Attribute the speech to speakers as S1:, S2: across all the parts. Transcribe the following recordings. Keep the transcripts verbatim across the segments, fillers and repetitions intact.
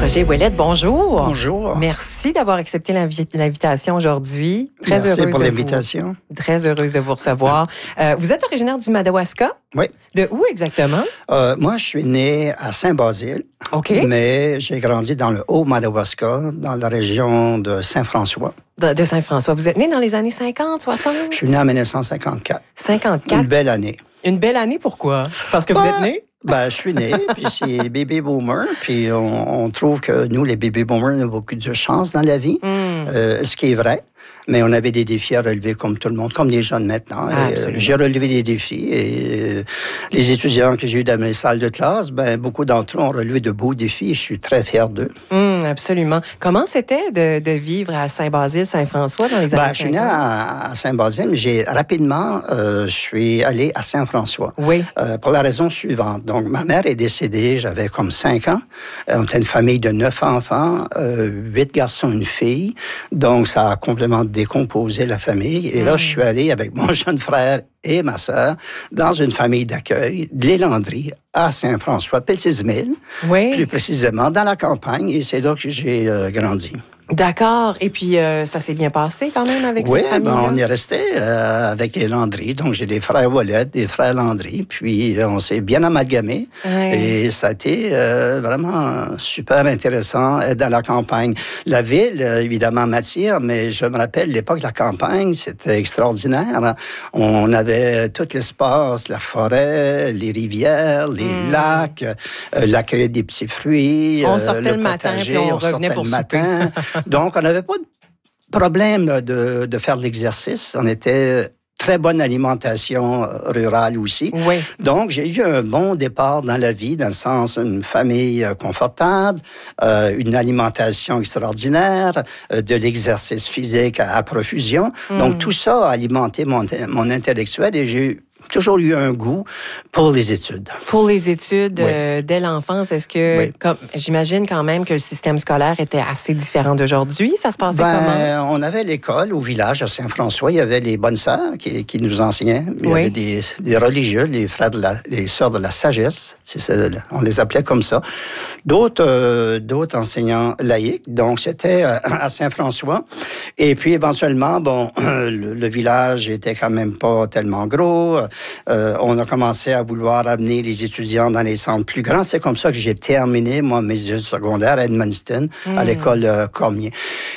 S1: Roger Ouellette, bonjour.
S2: Bonjour.
S1: Merci d'avoir accepté l'invi- l'invitation aujourd'hui. Très
S2: Merci
S1: heureuse
S2: pour
S1: de
S2: l'invitation.
S1: Vous, très heureuse de vous recevoir. Euh, vous êtes originaire du Madawaska?
S2: Oui.
S1: De où exactement?
S2: Euh, moi, je suis né à Saint-Basile,
S1: OK.
S2: mais j'ai grandi dans le Haut-Madawaska, dans la région de Saint-François.
S1: De, de Saint-François. Vous êtes né dans les années cinquante, soixante?
S2: Je suis né en dix-neuf cent cinquante-quatre.
S1: cinquante-quatre.
S2: Une belle année.
S1: Une belle année, pourquoi? Parce que vous
S2: Ben,
S1: êtes né?
S2: Ben, je suis né, puis c'est les baby boomers, puis on, on trouve que nous, les baby boomers, on a beaucoup de chance dans la vie,
S1: Mm.
S2: euh, ce qui est vrai. Mais on avait des défis à relever comme tout le monde, comme les jeunes maintenant.
S1: Ah,
S2: Et, euh, j'ai relevé des défis et euh, les étudiants que j'ai eu dans mes salles de classe, ben beaucoup d'entre eux ont relevé de beaux défis et je suis très fier d'eux.
S1: Mm, absolument. Comment c'était de, de vivre à Saint-Basile, Saint-François dans les années
S2: Ben, je suis né à, à Saint-Basile, mais j'ai rapidement, euh, je suis allé à Saint-François.
S1: Oui.
S2: Euh, pour la raison suivante. Donc, ma mère est décédée, j'avais comme cinq ans. Euh, on était une famille de neuf enfants, euh, huit garçons, une fille. Donc, ça a complètement décomposé la famille. Et là,
S1: Mm.
S2: je suis allé avec mon jeune frère et ma sœur dans une famille d'accueil, de l'Élandrie, à Saint-François, Petite-Mille,
S1: Oui.
S2: plus précisément dans la campagne. Et c'est là que j'ai euh, grandi.
S1: D'accord. Et puis, euh, ça s'est bien passé quand même avec
S2: Oui,
S1: cette famille?
S2: ben, on est resté euh, avec les Landry. Donc, j'ai des frères Ouellette, des frères Landry. Puis, euh, on s'est bien amalgamés.
S1: Ouais.
S2: Et ça a été euh, vraiment super intéressant euh, dans la campagne. La ville, euh, évidemment, m'attire, mais je me rappelle, l'époque de la campagne, c'était extraordinaire. On avait tout l'espace, la forêt, les rivières, les
S1: Mm.
S2: lacs, euh, l'accueil des petits fruits.
S1: On
S2: euh,
S1: sortait le matin,
S2: potager,
S1: puis on
S2: sortait
S1: revenait pour
S2: le
S1: souper.
S2: matin. Donc, on n'avait pas de problème de, de faire de l'exercice. On était très bonne alimentation rurale aussi.
S1: Oui.
S2: Donc, j'ai eu un bon départ dans la vie, dans le sens une famille confortable, euh, une alimentation extraordinaire, euh, de l'exercice physique à, à profusion.
S1: Mm.
S2: Donc, tout ça a alimenté mon, mon intellectuel et j'ai toujours eu un goût pour les études.
S1: Pour les études
S2: Oui.
S1: euh, dès l'enfance, est-ce que,
S2: Oui.
S1: comme j'imagine quand même que le système scolaire était assez différent d'aujourd'hui, ça se passait
S2: Ben,
S1: comment?
S2: on avait l'école au village à Saint-François. Il y avait les bonnes sœurs qui, qui nous enseignaient. Il y
S1: Oui.
S2: avait des, des religieux, les frères de la, les sœurs de la sagesse. C'est ça, on les appelait comme ça. D'autres, euh, d'autres enseignants laïcs. Donc, c'était euh, à Saint-François. Et puis, éventuellement, bon, le, le village était quand même pas tellement gros. Euh, on a commencé à vouloir amener les étudiants dans les centres plus grands. C'est comme ça que j'ai terminé, moi, mes études secondaires à Edmundston,
S1: Mm.
S2: à l'école euh, Cormier.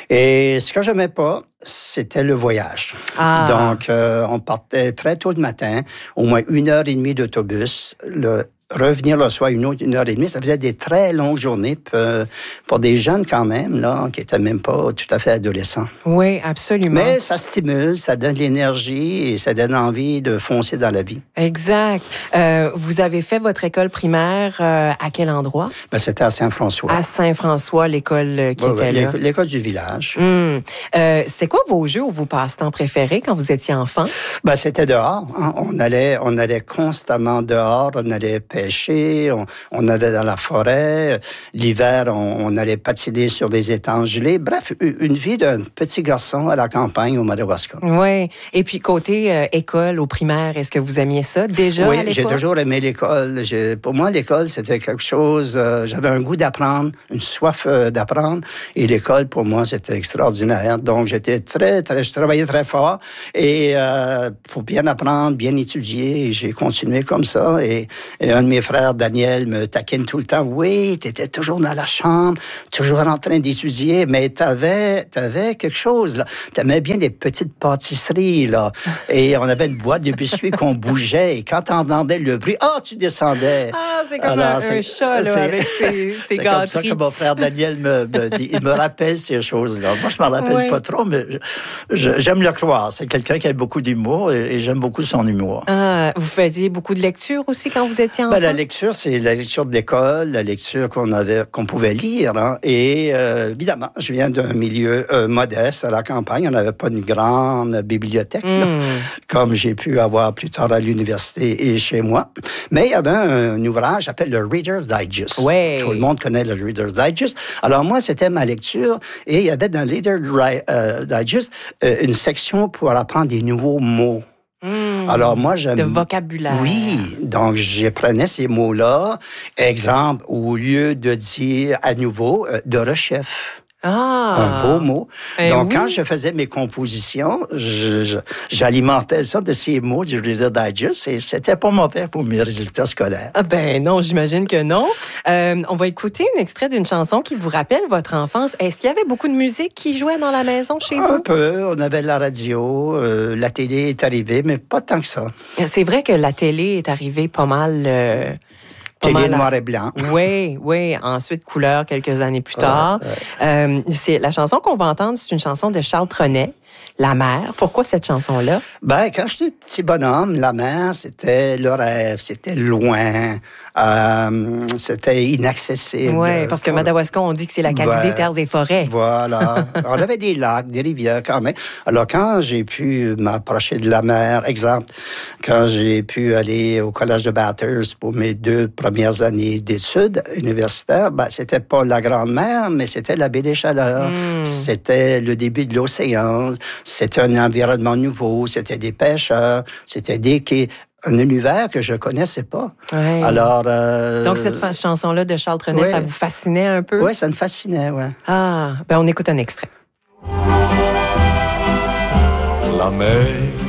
S2: Et ce que j'aimais pas, c'était le voyage.
S1: Ah.
S2: Donc, euh, on partait très tôt le matin, au moins une heure et demie d'autobus. Le revenir le soir une autre une heure et demie, ça faisait des très longues journées pour, pour des jeunes quand même, là, qui étaient même pas tout à fait adolescents.
S1: Oui, absolument.
S2: Mais ça stimule, ça donne de l'énergie et ça donne envie de foncer dans la vie.
S1: Exact. Euh, vous avez fait votre école primaire euh, à quel endroit?
S2: Ben, c'était à Saint-François.
S1: À Saint-François, l'école euh, qui
S2: Ouais,
S1: était
S2: ouais,
S1: là.
S2: l'école, l'école du village.
S1: Hum. Euh, c'est quoi vos jeux ou vos passe-temps préférés quand vous étiez enfant?
S2: Ben, c'était dehors. Hein. On allait, on allait constamment dehors. On allait pêcher. On, on allait dans la forêt. L'hiver, on, on allait patiner sur des étangs gelés. Bref, une vie d'un petit garçon à la campagne au Madawaska.
S1: Oui. Et puis, côté euh, école au primaire, est-ce que vous aimiez ça déjà
S2: Oui,
S1: à l'époque?
S2: j'ai toujours aimé l'école. J'ai, pour moi, l'école, c'était quelque chose... Euh, j'avais un goût d'apprendre, une soif euh, d'apprendre. Et l'école, pour moi, c'était extraordinaire. Donc, j'étais très, très... Je travaillais très fort. Et il euh, faut bien apprendre, bien étudier. Et j'ai continué comme ça. Et, et un de mes frères, Daniel, me taquine tout le temps. Oui, tu étais toujours dans la chambre, toujours en train d'étudier, mais tu avais quelque chose, là. Tu aimais bien des petites pâtisseries, là. Et on avait une boîte de biscuits qu'on bougeait. Et quand tu entendais le bruit, ah, oh, tu descendais.
S1: Ah, c'est comme
S2: Alors,
S1: un,
S2: c'est,
S1: un chat, là,
S2: c'est,
S1: avec ses, ses
S2: c'est
S1: gâteries.
S2: comme ça que mon frère Daniel me, me dit. Il me rappelle ces choses-là. Moi, je ne m'en rappelle
S1: oui.
S2: pas trop, mais je, je, j'aime le croire. C'est quelqu'un qui a beaucoup d'humour et, et j'aime beaucoup son humour.
S1: Ah, vous faisiez beaucoup de lecture aussi quand vous étiez enfant?
S2: Ben, la lecture, c'est la lecture de l'école, la lecture qu'on avait, qu'on pouvait lire. Hein. Et euh, évidemment, je viens d'un milieu euh, modeste à la campagne. On n'avait pas une grande bibliothèque,
S1: mm.
S2: là, comme j'ai pu avoir plus tard à l'université et chez moi. Mais il y avait un, un ouvrage appelé le Reader's Digest.
S1: Ouais.
S2: Tout le monde connaît le Reader's Digest. Alors moi, c'était ma lecture. Et il y avait dans le Reader's euh, Digest euh, une section pour apprendre des nouveaux mots. Mmh. Alors, moi, j'aime...
S1: De vocabulaire.
S2: Oui. Donc, j'apprenais ces mots-là. Exemple, au lieu de dire à nouveau euh, de rechef.
S1: Ah.
S2: Un beau mot.
S1: Eh
S2: Donc,
S1: oui.
S2: quand je faisais mes compositions, je, je, j'alimentais ça de ces mots du Reader Digest et c'était pas mauvais pour mes résultats scolaires.
S1: Ah ben non, j'imagine que non. Euh, on va écouter un extrait d'une chanson qui vous rappelle votre enfance. Est-ce qu'il y avait beaucoup de musique qui jouait dans la maison chez vous?
S2: Un peu. On avait la radio, euh, la télé est arrivée, mais pas tant que ça.
S1: C'est vrai que la télé est arrivée pas mal... Euh...
S2: Télé noir et blanc.
S1: Oui, oui. Ensuite, couleur, quelques années plus tard.
S2: Ouais, ouais.
S1: Euh, c'est, la chanson qu'on va entendre, c'est une chanson de Charles Trenet, La mer. Pourquoi cette chanson-là?
S2: Ben, quand j'étais petit bonhomme, la mer, c'était le rêve, c'était loin, euh, c'était inaccessible.
S1: Oui, parce que Madawaska, on dit que c'est l'Acadie
S2: Ouais.
S1: des terres et forêts.
S2: Voilà. On avait des lacs, des rivières quand même. Alors, quand j'ai pu m'approcher de la mer, exemple, quand j'ai pu aller au Collège de Bathurst pour mes deux premières années d'études universitaires, ben, c'était pas la Grande Mer, mais c'était la baie des Chaleurs.
S1: Mm.
S2: C'était le début de l'océan. C'était un environnement nouveau. C'était des pêcheurs. C'était des quais. Un univers que je connaissais pas.
S1: Ouais.
S2: Alors... Euh,
S1: Donc, cette fa- chanson-là de Charles Trenet,
S2: ouais.
S1: ça vous fascinait un peu?
S2: Oui, ça me fascinait, ouais.
S1: Ah, ben on écoute un extrait.
S3: La mer